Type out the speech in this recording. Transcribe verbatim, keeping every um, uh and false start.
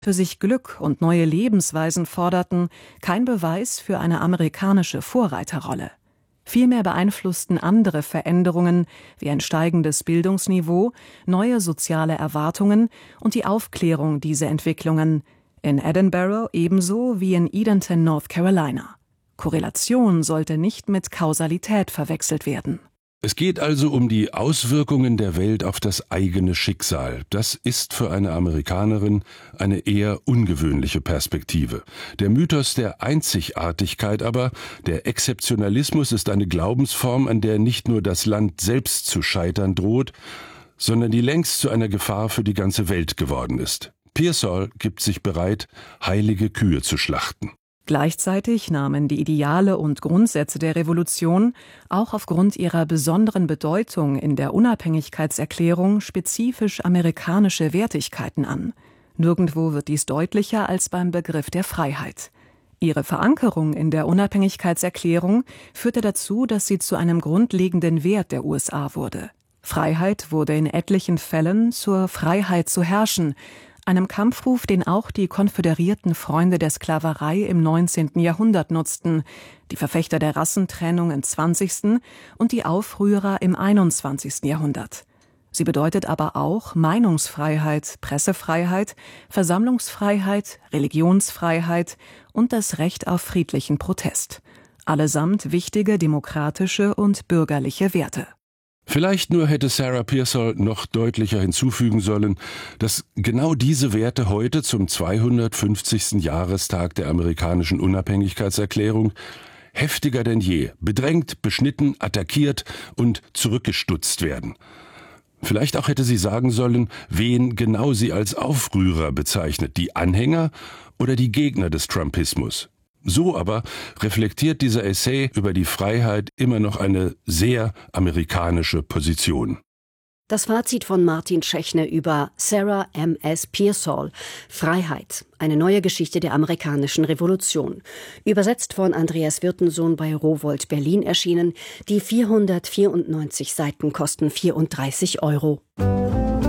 für sich Glück und neue Lebensweisen forderten, kein Beweis für eine amerikanische Vorreiterrolle. Vielmehr beeinflussten andere Veränderungen wie ein steigendes Bildungsniveau, neue soziale Erwartungen und die Aufklärung diese Entwicklungen, in Edinburgh ebenso wie in Edenton, North Carolina. Korrelation sollte nicht mit Kausalität verwechselt werden. Es geht also um die Auswirkungen der Welt auf das eigene Schicksal. Das ist für eine Amerikanerin eine eher ungewöhnliche Perspektive. Der Mythos der Einzigartigkeit aber, der Exzeptionalismus, ist eine Glaubensform, an der nicht nur das Land selbst zu scheitern droht, sondern die längst zu einer Gefahr für die ganze Welt geworden ist. Pearsall gibt sich bereit, heilige Kühe zu schlachten. Gleichzeitig nahmen die Ideale und Grundsätze der Revolution auch aufgrund ihrer besonderen Bedeutung in der Unabhängigkeitserklärung spezifisch amerikanische Wertigkeiten an. Nirgendwo wird dies deutlicher als beim Begriff der Freiheit. Ihre Verankerung in der Unabhängigkeitserklärung führte dazu, dass sie zu einem grundlegenden Wert der U S A wurde. Freiheit wurde in etlichen Fällen zur Freiheit zu herrschen, einem Kampfruf, den auch die konföderierten Freunde der Sklaverei im neunzehnten Jahrhundert nutzten, die Verfechter der Rassentrennung im zwanzigsten und die Aufrührer im einundzwanzigsten Jahrhundert. Sie bedeutet aber auch Meinungsfreiheit, Pressefreiheit, Versammlungsfreiheit, Religionsfreiheit und das Recht auf friedlichen Protest. Allesamt wichtige demokratische und bürgerliche Werte. Vielleicht nur hätte Sarah Pearsall noch deutlicher hinzufügen sollen, dass genau diese Werte heute zum zweihundertfünfzigsten Jahrestag der amerikanischen Unabhängigkeitserklärung heftiger denn je, bedrängt, beschnitten, attackiert und zurückgestutzt werden. Vielleicht auch hätte sie sagen sollen, wen genau sie als Aufrührer bezeichnet, die Anhänger oder die Gegner des Trumpismus. So aber reflektiert dieser Essay über die Freiheit immer noch eine sehr amerikanische Position. Das Fazit von Martin Schechner über Sarah M S Pearsall, Freiheit, eine neue Geschichte der amerikanischen Revolution. Übersetzt von Andreas Wirtensohn bei Rowohlt Berlin erschienen. Die vierhundertvierundneunzig Seiten kosten vierunddreißig Euro.